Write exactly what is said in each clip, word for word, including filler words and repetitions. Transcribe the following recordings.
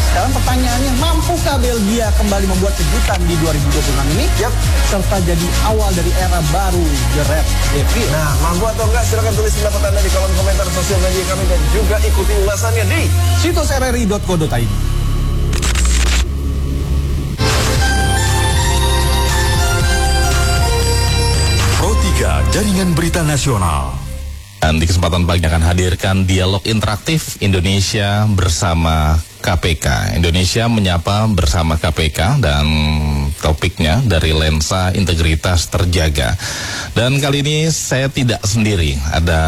Sekarang pertanyaannya, mampukah Belgia kembali membuat kejutan di dua ribu dua puluh enam ini? Yap. Serta jadi awal dari era baru The Red Devil. Nah, mampu atau enggak? Silakan tulis pendapat Anda di kolom komentar sosial media kami dan juga ikuti ulasannya di situs r r i dot co dot i d. Pro tiga Jaringan Berita Nasional. Dan di kesempatan pagi akan hadirkan dialog interaktif Indonesia bersama K P K. Indonesia menyapa bersama K P K dan topiknya dari lensa integritas terjaga. Dan kali ini saya tidak sendiri, ada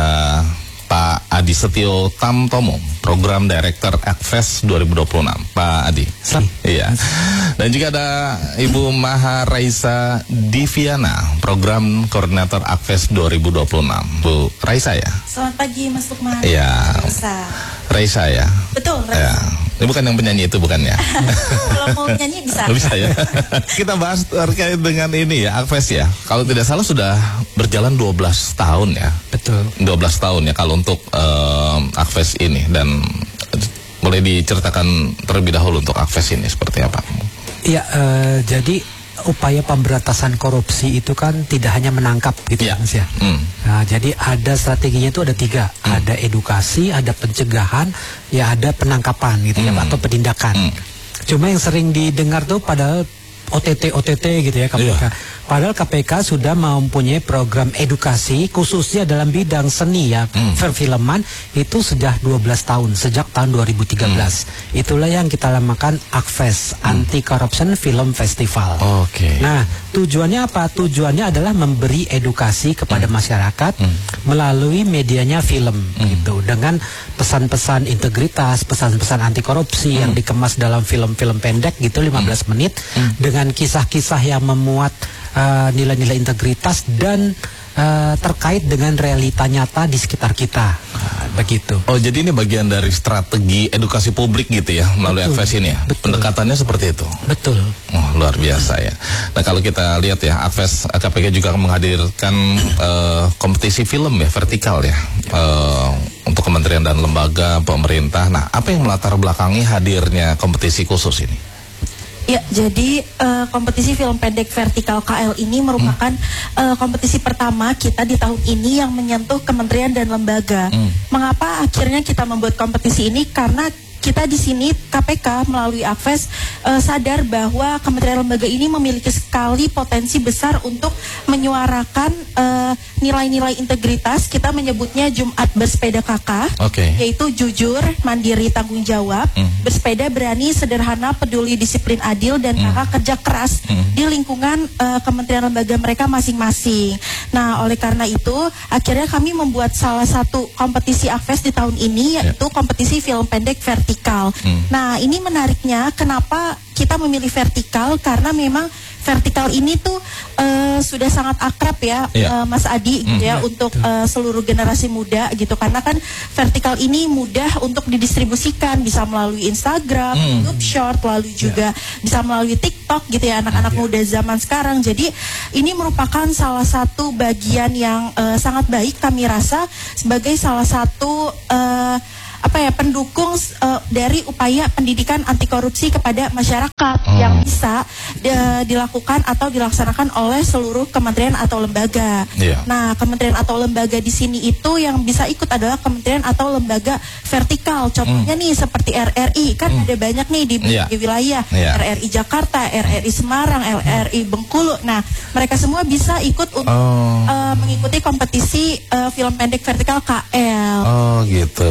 Pak Adi Setio Tamtomo, Program Director Akves dua ribu dua puluh enam. Pak Adi. Iya. Dan juga ada Ibu Maha Raisa Diviana, Program Koordinator Akves dua ribu dua puluh enam. Bu Raisa ya? Selamat pagi Mas Lukman. Iya. Raisa. Raisa ya? Betul, Raisa. Ya. Ini bukan yang penyanyi itu, bukan ya? Kalau mau nyanyi bisa. Bisa ya. Kita bahas terkait dengan ini ya, Akves ya. Kalau tidak salah sudah berjalan dua belas tahun ya. Betul. dua belas tahun ya kalau untuk um, Akves ini. Dan boleh diceritakan terlebih dahulu untuk Akves ini seperti apa? Iya, uh, jadi upaya pemberantasan korupsi itu kan tidak hanya menangkap gitu ya, Mas ya. Hmm. Nah, jadi ada strateginya itu ada tiga, hmm. ada edukasi, ada pencegahan, ya ada penangkapan gitu hmm. ya, atau penindakan. Hmm. Cuma yang sering didengar tuh padahal O T T O T T gitu ya K P K. Yeah. Padahal K P K sudah mempunyai program edukasi khususnya dalam bidang seni ya, hmm. perfilman itu sudah dua belas tahun, sejak tahun dua ribu tiga belas. Hmm. Itulah yang kita namakan Akves, hmm. Anti Corruption Film Festival. Oke. Okay. Nah, tujuannya apa? Tujuannya adalah memberi edukasi kepada hmm. masyarakat hmm. melalui medianya film hmm. gitu, dengan pesan-pesan integritas, pesan-pesan anti korupsi hmm. yang dikemas dalam film-film pendek gitu lima belas hmm. menit hmm. dengan kisah-kisah yang memuat nilai-nilai uh, integritas dan uh, terkait dengan realita nyata di sekitar kita. Nah, begitu. Oh, jadi ini bagian dari strategi edukasi publik gitu ya melalui Akves ini ya. Betul. Pendekatannya seperti itu. Betul. Oh, luar biasa ya. Nah, kalau kita lihat ya, Akves K P K juga menghadirkan uh, kompetisi film ya, vertikal ya. Uh, untuk kementerian dan lembaga pemerintah. Nah, apa yang melatar belakangi hadirnya kompetisi khusus ini? Ya, jadi uh, kompetisi film pendek vertikal K L ini merupakan hmm. uh, kompetisi pertama kita di tahun ini yang menyentuh kementerian dan lembaga. Hmm. Mengapa akhirnya kita membuat kompetisi ini? Karena kita di sini K P K melalui Akves uh, sadar bahwa kementerian lembaga ini memiliki sekali potensi besar untuk menyuarakan uh, nilai-nilai integritas. Kita menyebutnya Jumat Bersepeda K K, okay. yaitu jujur, mandiri, tanggung jawab, mm. bersepeda berani, sederhana, peduli, disiplin, adil, dan mm. kakak kerja keras mm. di lingkungan uh, kementerian lembaga mereka masing-masing. Nah, oleh karena itu akhirnya kami membuat salah satu kompetisi Akves di tahun ini, yaitu yeah. kompetisi film pendek vertikal. Hmm. Nah, ini menariknya kenapa kita memilih vertikal, karena memang vertikal ini tuh uh, sudah sangat akrab ya, yeah. uh, Mas Adi gitu ya, mm-hmm. untuk uh, seluruh generasi muda gitu, karena kan vertikal ini mudah untuk didistribusikan, bisa melalui Instagram, mm. YouTube Short, lalu juga yeah. bisa melalui TikTok gitu ya, anak-anak yeah. muda zaman sekarang. Jadi ini merupakan salah satu bagian yang uh, sangat baik kami rasa sebagai salah satu uh, apa ya pendukung uh, dari upaya pendidikan anti korupsi kepada masyarakat hmm. yang bisa de, dilakukan atau dilaksanakan oleh seluruh kementerian atau lembaga. Yeah. Nah, kementerian atau lembaga di sini itu yang bisa ikut adalah kementerian atau lembaga vertikal. Contohnya hmm. nih seperti R R I, kan hmm. ada banyak nih di yeah. wilayah, yeah. R R I Jakarta, R R I Semarang, R R I Bengkulu. Nah, mereka semua bisa ikut untuk oh. uh, mengikuti kompetisi uh, film pendek vertikal K L. Oh, gitu.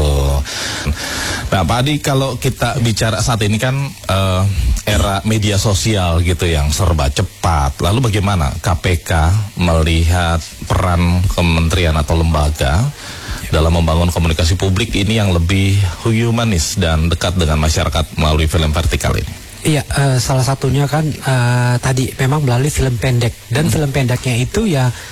Nah, Pak Adi, kalau kita bicara saat ini kan uh, era media sosial gitu yang serba cepat. Lalu bagaimana K P K melihat peran kementerian atau lembaga dalam membangun komunikasi publik ini yang lebih humanis dan dekat dengan masyarakat melalui film vertikal ini? Iya, uh, salah satunya kan uh, tadi memang melalui film pendek, dan hmm. film pendeknya itu ya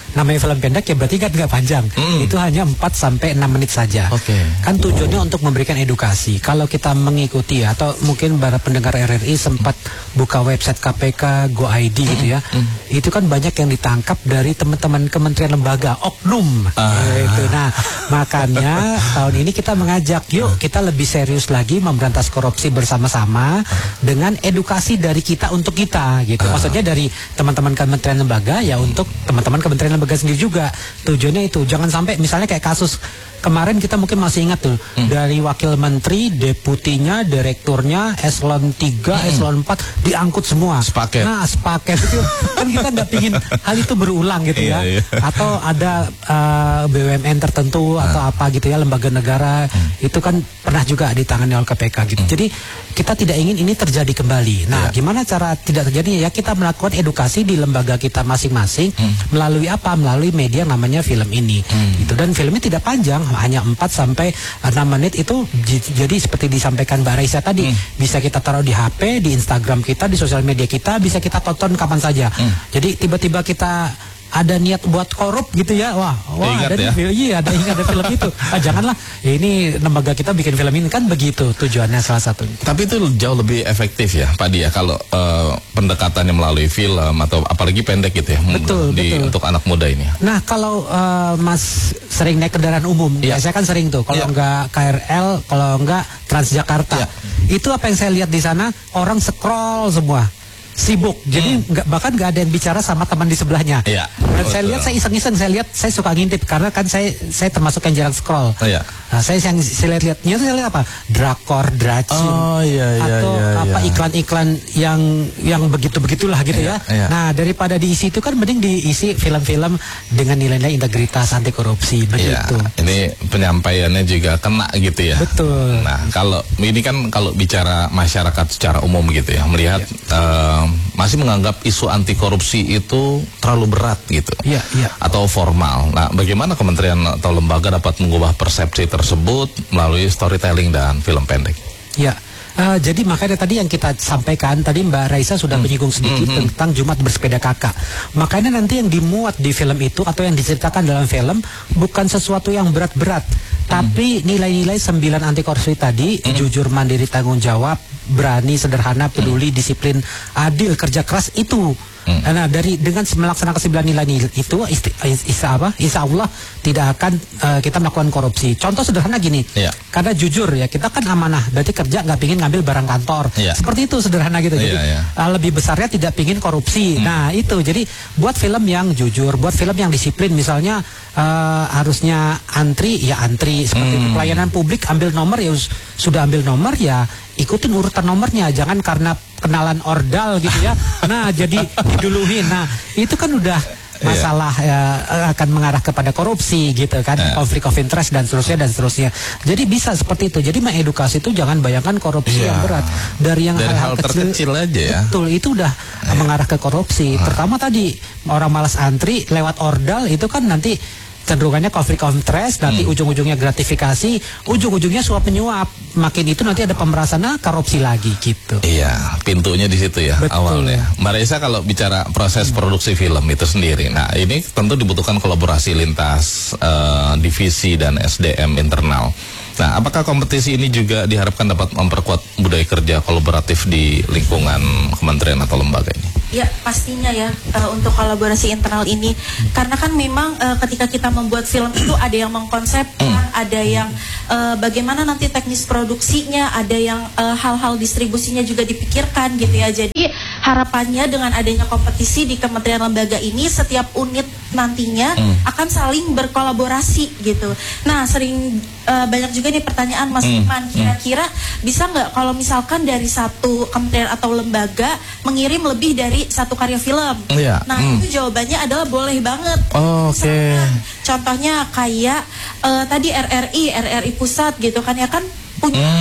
namanya film pendek ya berarti kan nggak panjang. Mm. Itu hanya empat sampai enam menit saja. Oke. Okay. Kan tujuannya untuk memberikan edukasi. Kalau kita mengikuti atau mungkin para pendengar R R I sempat mm. buka website K P K Go I D mm. gitu ya. Mm. Itu kan banyak yang ditangkap dari teman-teman kementerian lembaga, oknum. Ah. Gitu. Nah, makanya tahun ini kita mengajak yuk kita lebih serius lagi memberantas korupsi bersama-sama dengan edukasi dari kita untuk kita gitu. Maksudnya dari teman-teman kementerian lembaga ya untuk teman-teman kementerian lembaga sendiri juga. Tujuannya itu jangan sampai misalnya kayak kasus kemarin kita mungkin masih ingat tuh hmm. dari wakil menteri, deputinya, direkturnya, eselon tiga, hmm. eselon empat diangkut semua. Sepaket. Nah, sepaket itu kan kita nggak pingin hal itu berulang gitu ya. Iya, iya. Atau ada uh, B U M N tertentu atau hmm. apa gitu ya, lembaga negara hmm. itu kan pernah juga ditangani oleh K P K gitu. Hmm. Jadi kita tidak ingin ini terjadi kembali. Nah, yeah. gimana cara tidak terjadi? Ya kita melakukan edukasi di lembaga kita masing-masing hmm. melalui apa? Melalui media namanya film ini. Hmm. Gitu. Dan filmnya tidak panjang, hanya empat sampai enam menit itu. Jadi seperti disampaikan Mbak Raisa tadi, hmm. bisa kita taruh di H P, di Instagram kita, di sosial media kita, bisa kita tonton kapan saja. Hmm. Jadi tiba-tiba kita ada niat buat korup gitu ya, wah, wah ingat ada ya? di film, iya ada ingat ada film itu. Ah, janganlah, ya, ini lembaga kita bikin film ini kan begitu tujuannya salah satunya. Tapi itu jauh lebih efektif ya, Pak Dia, kalau uh, pendekatannya melalui film atau apalagi pendek gitu ya, betul, di, betul. untuk anak muda ini. Nah kalau uh, Mas sering naik kendaraan umum, ya, ya saya kan sering tuh, kalau ya. enggak K R L, kalau enggak Transjakarta, ya. Itu apa yang saya lihat di sana, orang scroll semua. Sibuk, jadi hmm. nggak bahkan nggak ada yang bicara sama teman di sebelahnya. Iya, Dan saya lihat, saya iseng-iseng, saya lihat, saya suka ngintip karena kan saya saya termasuk yang jarang scroll. Iya. Nah, saya yang saya lihat, lihat, saya lihat apa? Drakor, Dracin, oh, iya, iya, atau iya, apa iya. iklan-iklan yang yang begitu begitulah gitu iya, ya. Iya. Nah daripada diisi itu kan mending diisi film-film dengan nilai-nilai integritas, anti korupsi begitu. Iya, ini penyampaiannya juga kena gitu ya. Betul. Nah kalau ini kan kalau bicara masyarakat secara umum gitu ya, melihat iya. uh, masih menganggap isu anti korupsi itu terlalu berat gitu, iya, iya. atau formal. Nah, bagaimana kementerian atau lembaga dapat mengubah persepsi tersebut melalui storytelling dan film pendek? Ya, uh, jadi makanya tadi yang kita sampaikan tadi Mbak Raisa sudah hmm. menyinggung sedikit hmm. tentang Jumat bersepeda kakak. Makanya nanti yang dimuat di film itu atau yang diceritakan dalam film bukan sesuatu yang berat-berat, hmm. tapi nilai-nilai sembilan anti korupsi tadi, hmm. jujur, mandiri, tanggung jawab, berani, sederhana, peduli, disiplin, adil, kerja keras itu. Hmm. Nah dari dengan melaksanakan sembilan nilai itu isti, isa apa? Insya Allah tidak akan uh, kita melakukan korupsi. Contoh sederhana gini, yeah. karena jujur ya kita kan amanah, berarti kerja nggak pingin ngambil barang kantor, yeah. seperti itu sederhana gitu. Jadi yeah, yeah. Uh, lebih besarnya tidak pingin korupsi. Hmm. Nah itu jadi buat film yang jujur, buat film yang disiplin, misalnya uh, harusnya antri ya antri seperti hmm. itu. Pelayanan publik ambil nomor ya sudah ambil nomor ya ikutin urutan nomornya, jangan karena kenalan ordal gitu ya. Nah, jadi diduluhin. Nah, itu kan udah masalah ya, akan mengarah kepada korupsi gitu kan, yeah. konflik of interest dan seterusnya dan seterusnya. Jadi bisa seperti itu. Jadi mengedukasi itu jangan bayangkan korupsi yeah. yang berat dari yang dari hal-hal hal kecil, terkecil aja ya. Betul, itu udah yeah. mengarah ke korupsi. Uh. Terutama tadi orang malas antri lewat ordal itu kan nanti cenderungannya konflik of interest, nanti hmm. ujung-ujungnya gratifikasi, ujung-ujungnya suap menyuap. Makin itu nanti ada pemerasan, nah, korupsi lagi gitu. Iya, pintunya di situ ya. Betul. Awalnya. Mbak Raisa kalau bicara proses hmm. produksi film itu sendiri, nah ini tentu dibutuhkan kolaborasi lintas uh, divisi dan S D M internal. Nah, apakah kompetisi ini juga diharapkan dapat memperkuat budaya kerja kolaboratif di lingkungan kementerian atau lembaga ini? Ya, pastinya ya uh, untuk kolaborasi internal ini, karena kan memang uh, ketika kita membuat film itu ada yang mengkonsepkan, hmm. ada yang uh, bagaimana nanti teknis produksinya, ada yang uh, hal-hal distribusinya juga dipikirkan gitu ya. Jadi harapannya dengan adanya kompetisi di kementerian lembaga ini, setiap unit nantinya hmm. akan saling berkolaborasi gitu. Nah, sering uh, banyak juga nih pertanyaan Mas hmm. Iman, kira-kira bisa nggak kalau misalkan dari satu kementerian atau lembaga mengirim lebih dari satu karya film? Ya. Nah, hmm. itu jawabannya adalah boleh banget. Oh, oke. Okay. Contohnya kayak uh, tadi R R I, R R I pusat gitu kan ya kan punya hmm. beberapa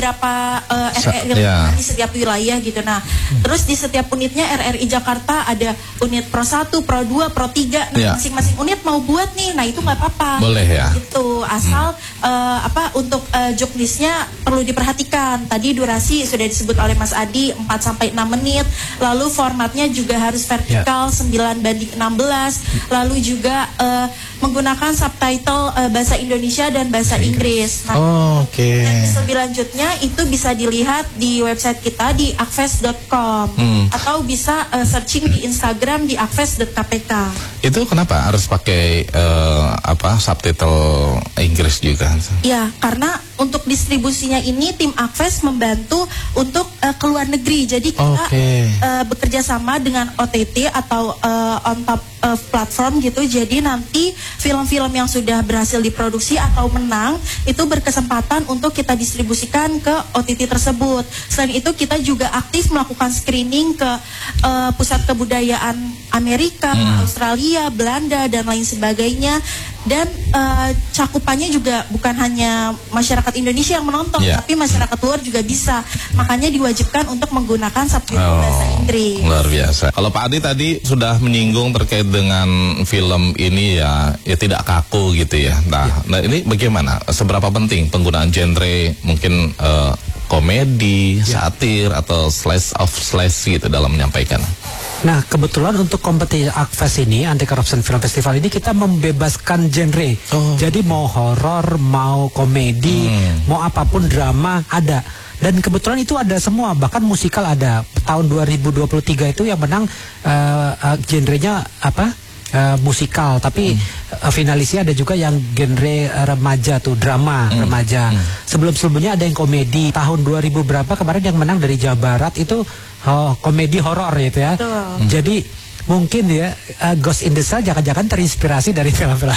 beberapa uh, R R I Ya. di setiap wilayah gitu. Nah, terus di setiap unitnya R R I Jakarta ada unit Pro satu, Pro dua, Pro tiga. Nah, Ya. masing-masing unit mau buat nih. Nah, itu nggak apa-apa. Boleh ya. Gitu. Asal uh, apa untuk uh, joknisnya perlu diperhatikan. Tadi durasi sudah disebut oleh Mas Adi empat sampai enam menit. Lalu formatnya juga harus vertikal sembilan banding enam belas. Lalu juga uh, menggunakan subtitle uh, bahasa Indonesia dan bahasa Inggris. Nah, Oh, oke. dan lebih lanjutnya itu bisa dilihat di website kita di akves dot com Hmm. atau bisa uh, searching di Instagram di akves dot k p k. Itu kenapa harus pakai eh, apa subtitle Inggris juga? Ya, karena untuk distribusinya ini tim Akves membantu untuk uh, ke luar negeri. Jadi kita Oke. uh, bekerja sama dengan O T T atau uh, on top uh, platform gitu. Jadi nanti film-film yang sudah berhasil diproduksi atau menang itu berkesempatan untuk kita distribusikan ke O T T tersebut. Selain itu kita juga aktif melakukan screening ke uh, pusat kebudayaan Amerika, Australia, Belanda dan lain sebagainya. Dan uh, cakupannya juga bukan hanya masyarakat Indonesia yang menonton, Ya. tapi masyarakat luar juga bisa. Makanya diwajibkan untuk menggunakan subtitle bahasa Inggris. Luar biasa. Kalau Pak Adi tadi sudah menyinggung terkait dengan film ini ya, ya tidak kaku gitu ya. Nah, nah ini bagaimana? Seberapa penting penggunaan genre mungkin eh, komedi, satir atau slice of slice gitu dalam menyampaikan? Nah, kebetulan untuk kompetisi Akves ini, Anti Corruption Film Festival ini kita membebaskan genre. Oh. Jadi mau horor, mau komedi, mau apapun drama ada. Dan kebetulan itu ada semua, bahkan musikal ada. Tahun dua ribu dua puluh tiga itu yang menang uh, uh, genrenya apa? Uh, musikal, tapi uh, finalisnya ada juga yang genre uh, remaja tuh, drama remaja. Sebelum-sebelumnya ada yang komedi. Tahun dua ribu berapa kemarin yang menang dari Jawa Barat itu oh, komedi horor gitu ya. Betul. Jadi mungkin ya uh, Ghost in the Shell jangan-jangan terinspirasi dari film-film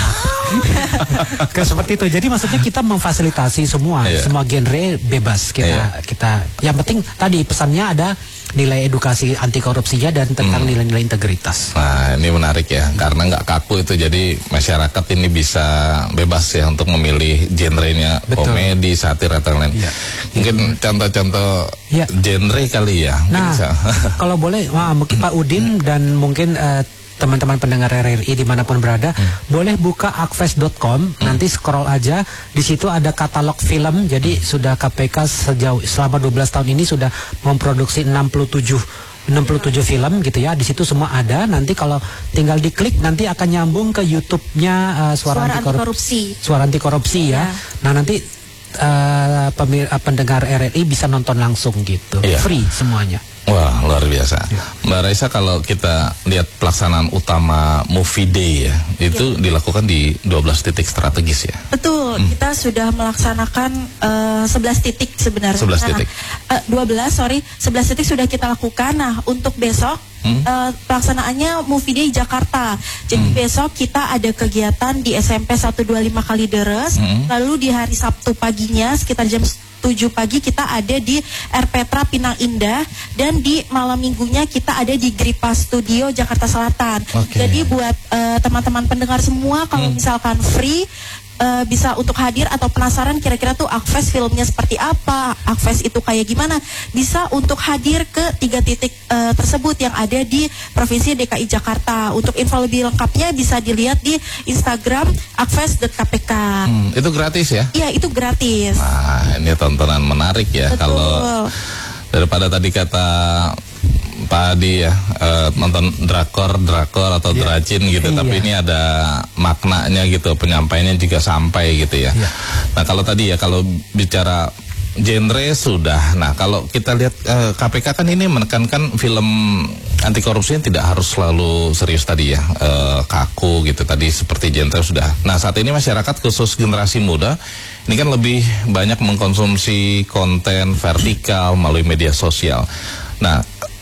kayak seperti itu. Jadi maksudnya kita memfasilitasi semua, Iya. semua genre bebas kita Iya. kita. Yang penting tadi pesannya ada nilai edukasi anti korupsinya dan tentang nilai-nilai integritas. Nah, ini menarik ya, karena nggak kaku itu, jadi masyarakat ini bisa bebas ya untuk memilih genrenya, Betul. komedi, satir atau lain. Iya. Mungkin contoh-contoh Iya. genre kali ya. Mungkin Nah, bisa. kalau boleh, wah, mungkin Pak Udin dan mungkin eh, teman-teman pendengar R R I dimanapun berada, boleh buka akves dot com, nanti scroll aja, di situ ada katalog film. Jadi sudah K P K sejauh selama dua belas tahun ini sudah memproduksi enam puluh tujuh film gitu ya. Di situ semua ada. Nanti kalau tinggal diklik nanti akan nyambung ke YouTube-nya eh, Suara, Suara Anti Korup- Anti-Korupsi. Suara Anti Korupsi ya. Ya. Nah, nanti eh, pemir- eh, pendengar R R I bisa nonton langsung gitu. Iya. Free semuanya. Wah, luar biasa. Mbak Raisa, kalau kita lihat pelaksanaan utama Movie Day ya, itu dilakukan di dua belas titik strategis ya. Betul, kita sudah melaksanakan eh, sebelas titik sebenarnya. sebelas titik. Nah, eh, dua belas, sorry, sebelas titik sudah kita lakukan. Nah, untuk besok eh, pelaksanaannya Movie Day Jakarta. Jadi besok kita ada kegiatan di S M P seratus dua puluh lima Kalideres. Lalu di hari Sabtu paginya sekitar jam tujuh pagi kita ada di R Petra Pinang Indah, dan di malam minggunya kita ada di Gripa Studio Jakarta Selatan. Oke. Jadi buat eh, teman-teman pendengar semua, kalau misalkan free eh, bisa untuk hadir atau penasaran kira-kira tuh Akves filmnya seperti apa, Akves itu kayak gimana, bisa untuk hadir ke tiga titik eh, tersebut yang ada di Provinsi D K I Jakarta. Untuk info lebih lengkapnya bisa dilihat di Instagram akves dot k p k. Hmm, itu gratis ya? Iya, itu gratis. Nah, ini tontonan menarik ya. Betul. Kalau daripada tadi kata Pak Adi ya, eh, nonton drakor, drakor atau dracin gitu, Iya. tapi ini ada maknanya gitu, penyampaiannya juga sampai gitu ya. Nah, kalau tadi ya, kalau bicara genre sudah. Nah, kalau kita lihat eh, K P K kan ini menekankan film anti korupsi tidak harus selalu serius tadi ya, eh, kaku gitu tadi seperti genre sudah. Nah, saat ini masyarakat khusus generasi muda ini kan lebih banyak mengkonsumsi konten vertikal melalui media sosial. Nah,